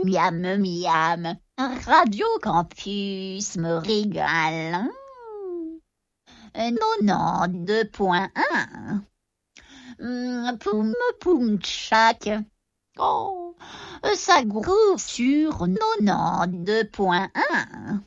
miam, miam. Radio Campus me régale. 92.1. Poum, poum, tchac. Oh, ça groove sur 92.1.